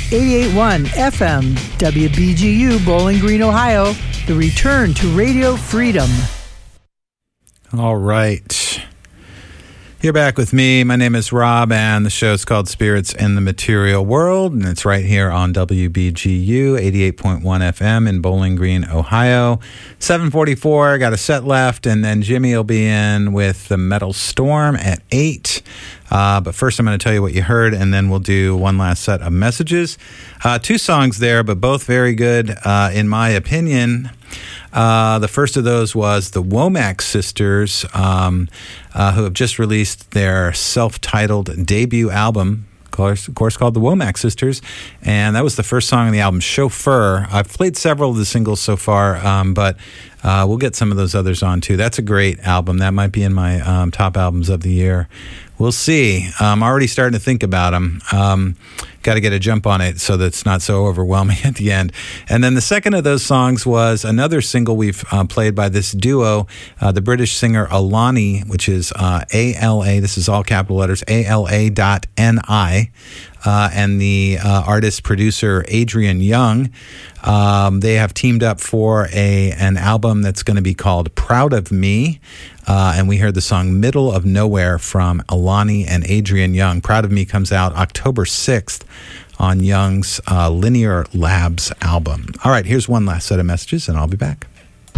88.1 FM, WBGU, Bowling Green, Ohio, the return to Radio Freedom. All right. You're back with me. My name is Rob, and the show is called Spirits in the Material World, and it's right here on WBGU, 88.1 FM in Bowling Green, Ohio. 7:44, got a set left, and then Jimmy will be in with the Metal Storm at 8. But first, I'm going to tell you what you heard, and then we'll do one last set of messages. 2 songs there, but both very good, in my opinion. The first of those was the Womack Sisters, who have just released their self-titled debut album, of course, called the Womack Sisters, and that was the first song on the album, Chauffeur. I've played several of the singles so far, but we'll get some of those others on, too. That's a great album. That might be in my top albums of the year. We'll see. I'm already starting to think about them. Got to get a jump on it so that it's not so overwhelming at the end. And then the second of those songs was another single we've played by this duo, the British singer Alani, which is A-L-A, this is all capital letters, A-L-A.N-I, and the artist-producer Adrian Young. They have teamed up for an album that's going to be called Proud of Me. And we heard the song Middle of Nowhere from Alani and Adrian Young. Proud of Me comes out October 6th on Young's Linear Labs album. All right, here's one last set of messages, and I'll be back.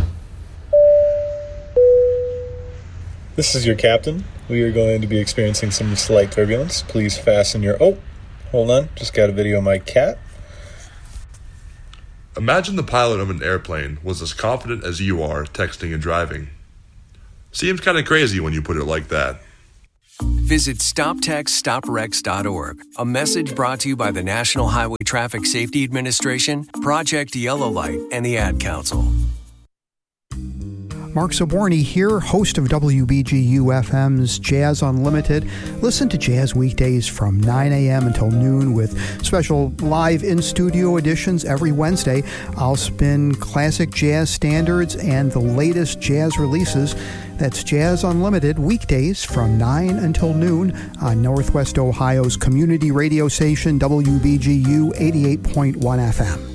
This is your captain. We are going to be experiencing some slight turbulence. Please fasten your... Oh, hold on. Just got a video of my cat. Imagine the pilot of an airplane was as confident as you are texting and driving. Seems kind of crazy when you put it like that. Visit StopTextStopWrecks.org. A message brought to you by the National Highway Traffic Safety Administration, Project Yellow Light, and the Ad Council. Mark Zaborny here, host of WBGU-FM's Jazz Unlimited. Listen to jazz weekdays from 9 a.m. until noon with special live in-studio editions every Wednesday. I'll spin classic jazz standards and the latest jazz releases. That's Jazz Unlimited, weekdays from 9 until noon on Northwest Ohio's community radio station, WBGU 88.1 FM.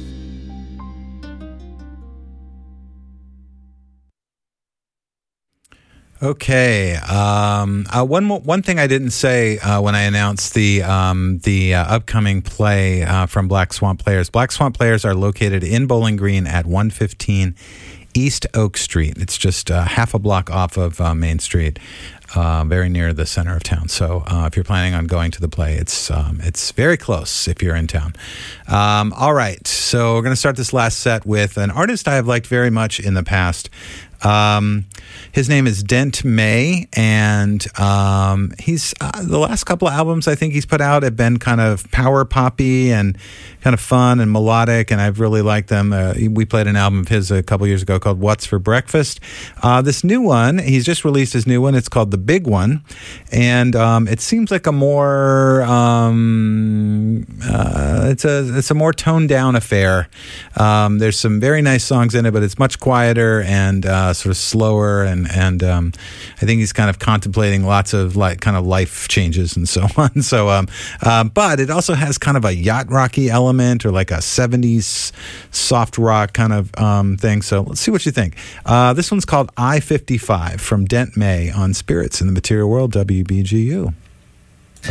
Okay. One thing I didn't say when I announced the upcoming play from Black Swamp Players. Black Swamp Players are located in Bowling Green at 115 East Oak Street. It's just half a block off of Main Street, very near the center of town. So if you're planning on going to the play, it's very close if you're in town. All right. So we're going to start this last set with an artist I have liked very much in the past. His name is Dent May, and he's the last couple of albums I think he's put out have been kind of power poppy and kind of fun and melodic, and I've really liked them. We played an album of his a couple years ago called What's for Breakfast. This new one, he's just released his new one. It's called The Big One, and it seems like a more it's a more toned down affair. There's some very nice songs in it, but it's much quieter and sort of slower, and I think he's kind of contemplating lots of kind of life changes and so on. So, but it also has kind of a yacht rocky element or like a 70s soft rock kind of thing. So let's see what you think. This one's called I-55 from Dent May on Spirits in the Material World, WBGU.